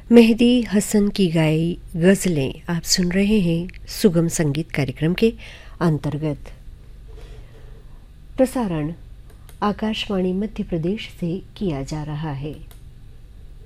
मेहदी हसन की गाई गज़लें आप सुन रहे हैं सुगम संगीत कार्यक्रम के अंतर्गत। प्रसारण आकाशवाणी मध्य प्रदेश से किया जा रहा है।